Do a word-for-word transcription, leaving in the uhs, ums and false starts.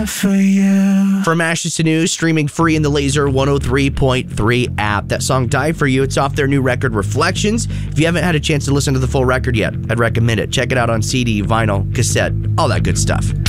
For you. From Ashes to News, streaming free in the Laser one oh three point three app. That song, Die For You, it's off their new record, Reflections. If you haven't had a chance to listen to the full record yet, I'd recommend it. Check it out on C D, vinyl, cassette, all that good stuff.